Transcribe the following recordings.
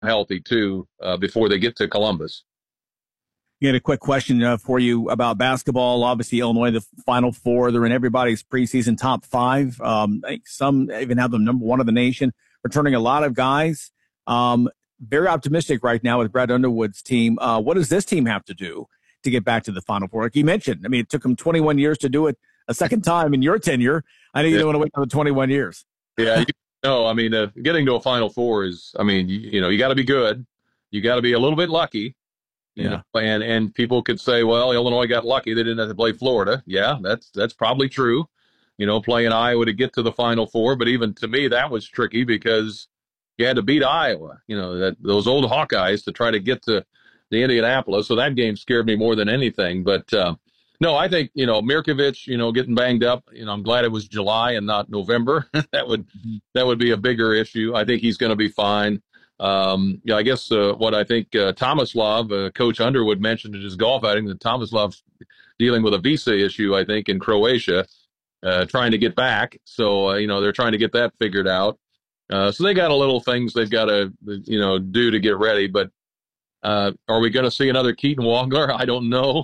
healthy too before they get to Columbus. You had a quick question for you about basketball. Obviously, Illinois, the Final Four, they're in everybody's preseason top five. I think some even have them number one of the nation, returning a lot of guys. Very optimistic right now with Brad Underwood's team. What does this team have to do to get back to the Final Four? Like you mentioned, I mean, it took them 21 years to do it a second time in your tenure. I know you don't want to wait for 21 years. Yeah, I mean, getting to a Final Four is, I mean, you got to be good. You got to be a little bit lucky. You know, and people could say, well, Illinois got lucky. They didn't have to play Florida. Yeah, that's probably true. Playing Iowa to get to the Final Four. But even to me, that was tricky because you had to beat Iowa, those old Hawkeyes to try to get to the Indianapolis. So that game scared me more than anything. But no, I think, Mirkovic, getting banged up, I'm glad it was July and not November. that would be a bigger issue. I think he's going to be fine. I guess what I think Tomislav, Coach Underwood mentioned in his golf outing that Tomislav's dealing with a visa issue, I think, in Croatia, trying to get back. So, they're trying to get that figured out. So they got a little things they've got to, do to get ready. But are we going to see another Keaton Wagler? I don't know.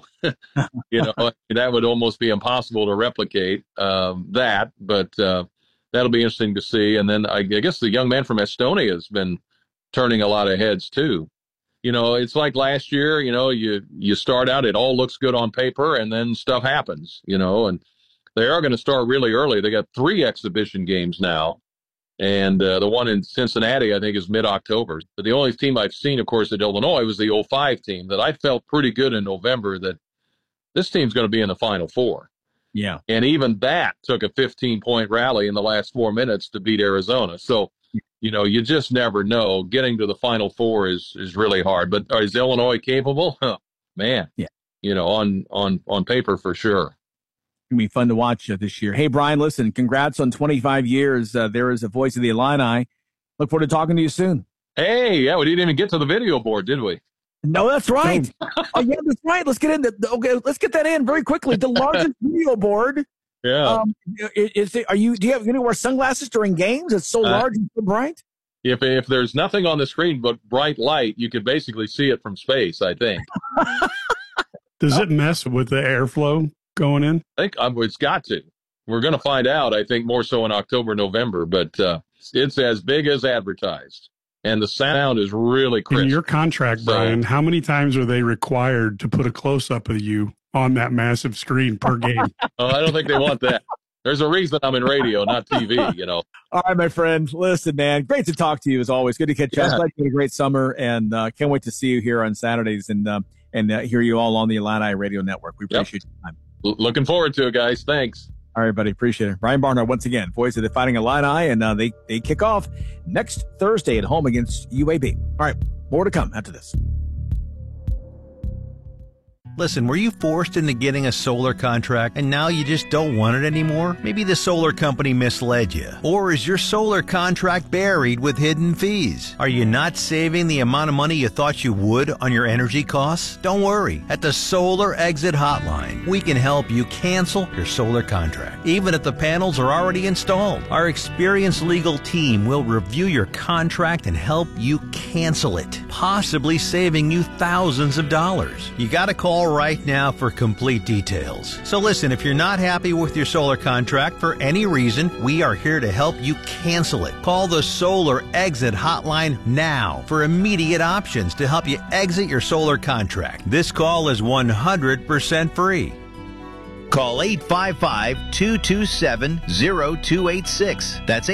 That would almost be impossible to replicate that. But that'll be interesting to see. And then I guess the young man from Estonia has been turning a lot of heads too. It's like last year, you start out, it all looks good on paper and then stuff happens, and they are going to start really early. They got 3 exhibition games now. And the one in Cincinnati, I think, is mid-October. But the only team I've seen, of course, at Illinois was the 05 team that I felt pretty good in November that this team's going to be in the Final Four. Yeah. And even that took a 15-point rally in the last 4 minutes to beat Arizona. So, you just never know. Getting to the Final Four is really hard. But is Illinois capable? Man, yeah. On paper for sure. It's going to be fun to watch this year. Hey, Brian, listen, congrats on 25 years. There is a voice of the Illini. Look forward to talking to you soon. Hey, yeah, we didn't even get to the video board, did we? No, that's right. Oh, yeah, that's right. Let's get let's get that in very quickly. The largest video board. Yeah. Do you have to wear sunglasses during games? It's so large and so bright. If there's nothing on the screen but bright light, you could basically see it from space, I think. Does it mess with the airflow going in? I think it's got to. We're going to find out, I think, more so in October, November, but it's as big as advertised. And the sound is really crisp. In your contract, Brian, how many times are they required to put a close-up of you on that massive screen per game? I don't think they want that. There's a reason I'm in radio, not TV, All right, my friend. Listen, man, great to talk to you as always. Good to catch up. Glad you had a great summer, and can't wait to see you here on Saturdays and hear you all on the Illini Radio Network. We appreciate your time. Looking forward to it, guys. Thanks. All right, buddy. Appreciate it. Brian Barnhart, once again, voice of the Fighting Illini, and they kick off next Thursday at home against UAB. All right, more to come after this. Listen, were you forced into getting a solar contract and now you just don't want it anymore? Maybe the solar company misled you. Or is your solar contract buried with hidden fees? Are you not saving the amount of money you thought you would on your energy costs? Don't worry. At the Solar Exit Hotline, we can help you cancel your solar contract, even if the panels are already installed. Our experienced legal team will review your contract and help you cancel it, possibly saving you thousands of dollars. You gotta call right now for complete details. So listen, if you're not happy with your solar contract for any reason, we are here to help you cancel it. Call the Solar Exit Hotline now for immediate options to help you exit your solar contract. This call is 100% free. Call 855-227-0286. That's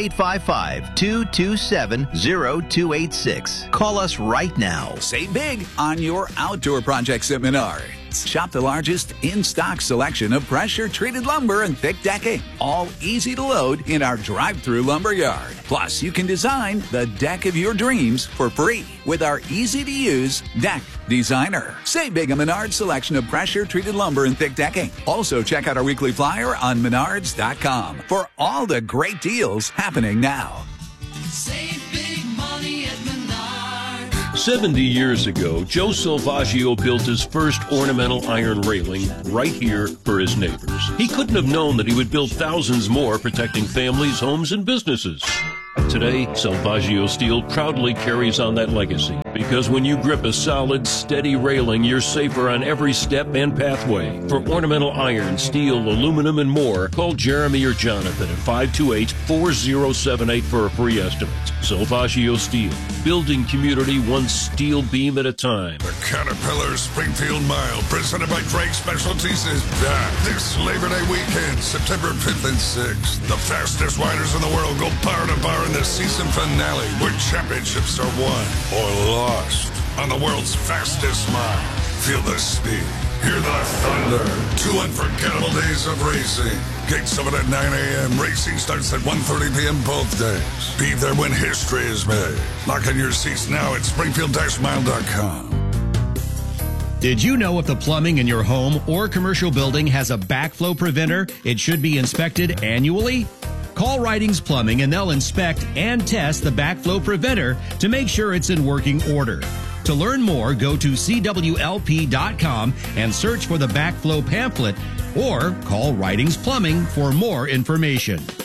855-227-0286. Call us right now. Save big on your outdoor projects at Menards. Shop the largest in-stock selection of pressure-treated lumber and thick decking, all easy to load in our drive-through lumber yard. Plus, you can design the deck of your dreams for free with our easy-to-use Deck Designer. Save big on Menards' selection of pressure-treated lumber and thick decking. Also, check out our weekly flyer on Menards.com for all the great deals happening now. Save big money at Menards. 70 years ago, Joe Silvaggio built his first ornamental iron railing right here for his neighbors. He couldn't have known that he would build thousands more, protecting families, homes, and businesses. Today, Salvaggio Steel proudly carries on that legacy, because when you grip a solid, steady railing, you're safer on every step and pathway. For ornamental iron, steel, aluminum, and more, call Jeremy or Jonathan at 528-4078 for a free estimate. Salvaggio Steel, building community one steel beam at a time. The Caterpillar Springfield Mile, presented by Drake Specialties, is back this Labor Day weekend, September 5th and 6th. The fastest riders in the world go bar to bar in the season finale, where championships are won or lost on the world's fastest mile. Feel the speed, hear the thunder. 2 unforgettable days of racing. Gates open at 9 a.m. Racing starts at 1:30 p.m. both days. Be there when history is made. Lock in your seats now at springfield-mile.com. Did you know if the plumbing in your home or commercial building has a backflow preventer, it should be inspected annually? Call Ridings Plumbing and they'll inspect and test the backflow preventer to make sure it's in working order. To learn more, go to CWLP.com and search for the backflow pamphlet or call Ridings Plumbing for more information.